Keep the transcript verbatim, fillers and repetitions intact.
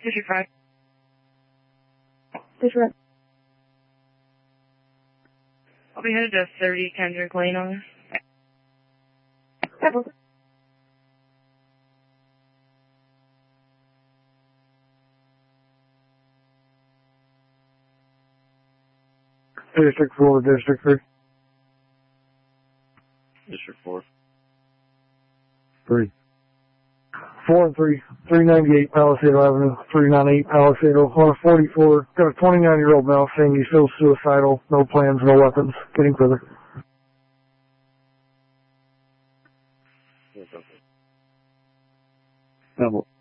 District five. District. I'll be headed to thirty Kendrick Lane on Pepper. District four, District three. District four. Three. Four and three. three ninety-eight Palisade Avenue. three ninety-eight Palisade on a forty-four. Got a twenty-nine-year-old male saying he's still suicidal. No plans, no weapons. Getting further. Double.